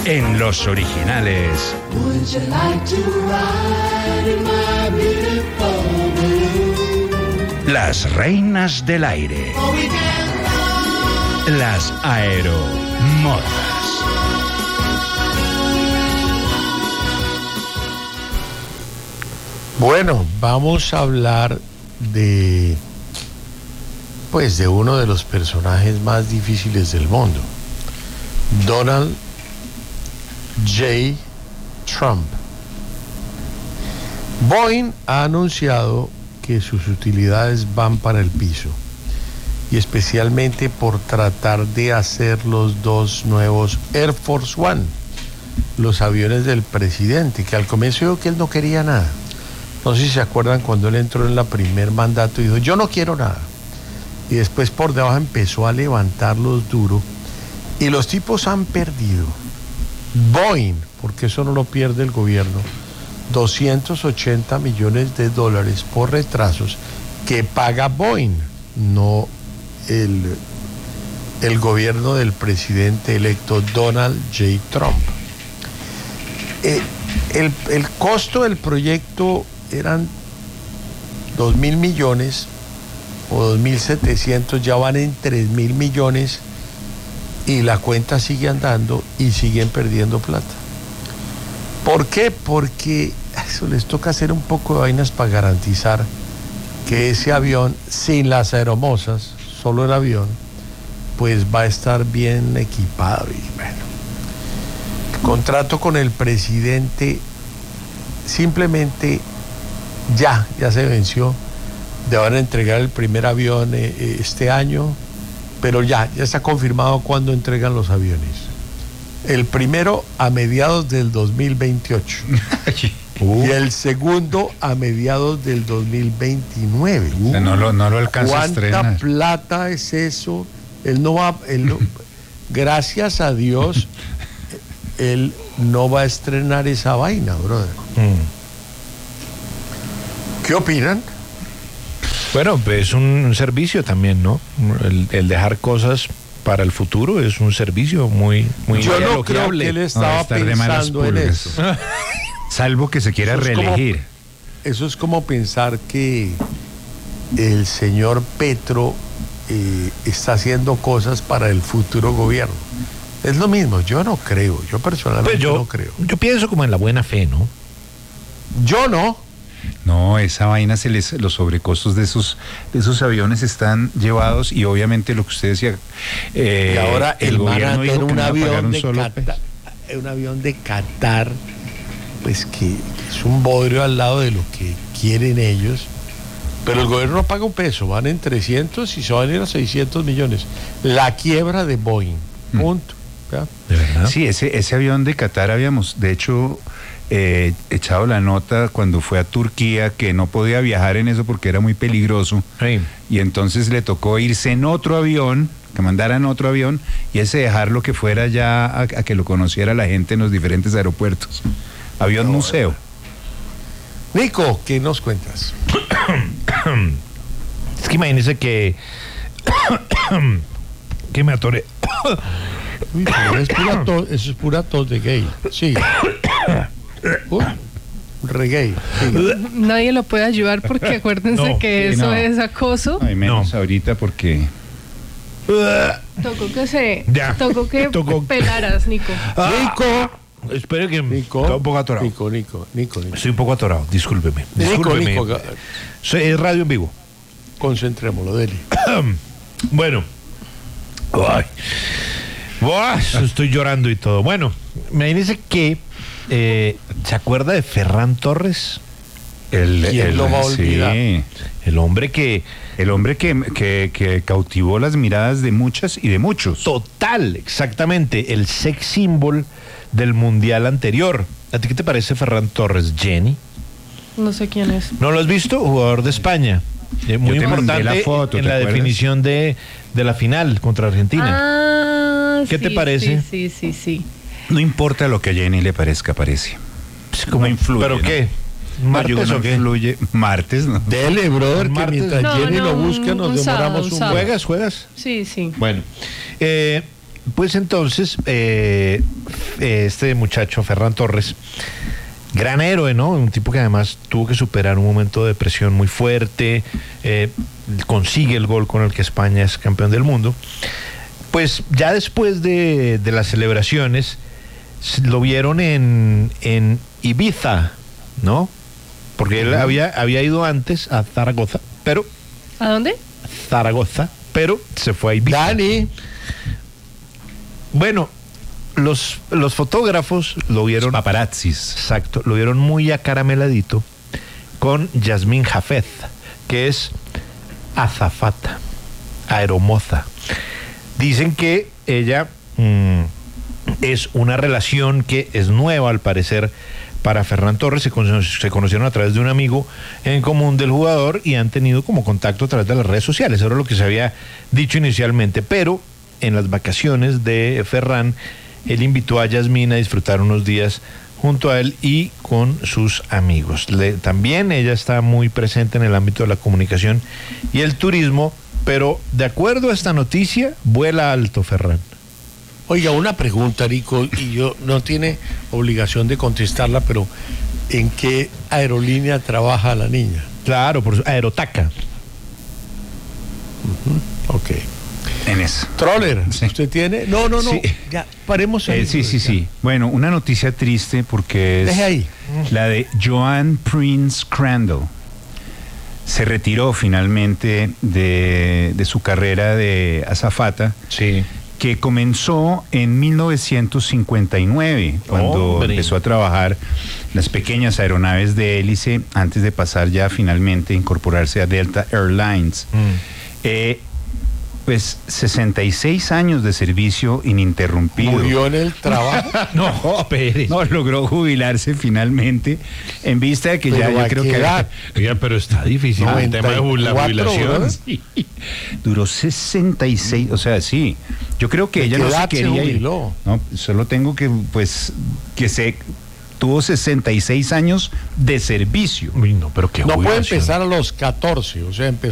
en los originales. Would you like to ride in my beautiful balloon? Las reinas del aire. Oh, we can ride. Las aeromodas. Bueno, vamos a hablar de uno de los personajes más difíciles del mundo, Donald J. Trump. Boeing ha anunciado que sus utilidades van para el piso, y especialmente por tratar de hacer los dos nuevos Air Force One, los aviones del presidente, que al comienzo dijo que él no quería nada. No sé si se acuerdan cuando él entró en el primer mandato y dijo, yo no quiero nada. Y después por debajo empezó a levantarlos duro. Y los tipos han perdido, Boeing, porque eso no lo pierde el gobierno, $280 millones por retrasos que paga Boeing, no el gobierno del presidente electo Donald J. Trump. El costo del proyecto eran 2.000 millones o 2.700, ya van en 3.000 millones y la cuenta sigue andando y siguen perdiendo plata. ¿Por qué? Porque eso les toca hacer un poco de vainas para garantizar que ese avión, sin las aeromosas, solo el avión, pues va a estar bien equipado. Y bueno, el contrato con el presidente simplemente ya se venció. Van a entregar el primer avión este año, pero ya está confirmado cuándo entregan los aviones. El primero a mediados del 2028 y el segundo a mediados del 2029. No lo alcanza a estrenar. ¿Cuánta plata es eso? Gracias a Dios, él no va a estrenar esa vaina, brother. ¿Qué opinan? Bueno, pues es un servicio también, ¿no? El dejar cosas para el futuro es un servicio muy yo no creo que él estaba pensando en eso. Salvo que se quiera reelegir. Eso es como pensar que el señor Petro está haciendo cosas para el futuro gobierno. Es lo mismo, yo no creo, yo personalmente no creo. Yo pienso como en la buena fe, ¿no? Yo no. No, esa vaina los sobrecostos de esos aviones están llevados, y obviamente lo que usted decía, y ahora el gobierno dijo que un no iba a pagar avión un de solo Qatar, un avión de Qatar, pues que es un bodrio al lado de lo que quieren ellos, pero el gobierno no paga un peso, van en 300 y se van a ir a 600 millones. La quiebra de Boeing, punto. ¿Ya? ¿De verdad? Sí, ese avión de Qatar habíamos, de hecho, echado la nota cuando fue a Turquía, que no podía viajar en eso porque era muy peligroso. Sí. Y entonces le tocó irse en otro avión, que mandaran otro avión, y ese dejarlo que fuera ya a que lo conociera la gente en los diferentes aeropuertos. Avión museo. Nico, ¿qué nos cuentas? Es que imagínese que me atoré. Uy, pero eso es pura tos de gay. Sigue. Reggae. Sigue. Nadie lo puede ayudar porque acuérdense que eso es acoso. Ay, menos ahorita porque... Tocó que pelaras, Nico. Nico, espero que Nico, estoy un poco atorado. Nico. Estoy un poco atorado, discúlpeme. Nico. Es radio en vivo. Concentrémoslo, Deli. Bueno. Estoy llorando y todo. Bueno, me dice que ¿se acuerda de Ferran Torres? ¿Quién lo va a olvidar? Sí. El hombre que cautivó las miradas de muchas y de muchos. Total, exactamente, el sex symbol del mundial anterior. ¿A ti qué te parece Ferran Torres, Jenny? No sé quién es. ¿No lo has visto? Jugador de España. Muy importante la foto, en la acuerdas? definición de la final contra Argentina. ¿Qué te parece? Sí. No importa lo que a Jenny le parezca, parece. No influye. ¿Pero ¿no? qué? ¿Martes o qué? Influye. Martes, ¿no? Dele, brother, que mientras Jenny lo busca nos demoramos un sábado. ¿Juegas? Sí. Bueno, pues entonces, este muchacho, Ferran Torres, gran héroe, ¿no? Un tipo que además tuvo que superar un momento de depresión muy fuerte, consigue el gol con el que España es campeón del mundo. Pues ya después de las celebraciones, lo vieron en Ibiza, ¿no? Porque él había ido antes a Zaragoza, pero... ¿A dónde? Zaragoza, pero se fue a Ibiza. Dani. Bueno, los fotógrafos lo vieron... Paparazzis. Exacto, lo vieron muy acarameladito con Yasmín Jafet, que es azafata, aeromoza. Dicen que ella es una relación que es nueva al parecer para Ferran Torres. Se conocieron a través de un amigo en común del jugador y han tenido como contacto a través de las redes sociales. Eso era lo que se había dicho inicialmente, pero en las vacaciones de Ferran, él invitó a Yasmín a disfrutar unos días junto a él y con sus amigos. También ella está muy presente en el ámbito de la comunicación y el turismo, pero de acuerdo a esta noticia, vuela alto Ferran. Oiga, una pregunta, Rico, y yo no tiene obligación de contestarla, pero ¿en qué aerolínea trabaja la niña? Claro, por Aerotaca. Ok. En eso. Troller, Sí. ¿usted tiene? No, Sí. ya, paremos ahí. Sí. Bueno, una noticia triste porque es Deje ahí. la de Joan Prince Crandall. Se retiró finalmente de su carrera de azafata, Sí. que comenzó en 1959, cuando Hombre. empezó a trabajar las pequeñas aeronaves de hélice, antes de pasar ya finalmente a incorporarse a Delta Airlines. Pues 66 años de servicio ininterrumpido. Murió en el trabajo. No, Pérez. No, logró jubilarse finalmente, en vista de que Pero ya yo ¿a creo qué que edad? Oigan, pero está difícil el 94, tema de la jubilación. ¿verdad? Sí. Duró 66, o sea, sí. Yo creo que ¿De ella qué no se edad se quería ir. jubiló? No, solo tengo que, pues, que se tuvo 66 años de servicio. Uy, no, pero qué No puede jubilación. empezar a los 14, o sea, empezó